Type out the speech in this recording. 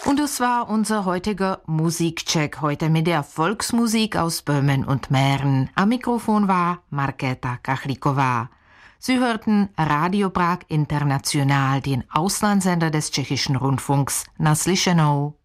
Und das war unser heutiger Musikcheck, heute mit der Volksmusik aus Böhmen und Mähren. Am Mikrofon war Markéta Kachlikova. Sie hörten Radio Prag International, den Auslandssender des tschechischen Rundfunks, na slyšenou.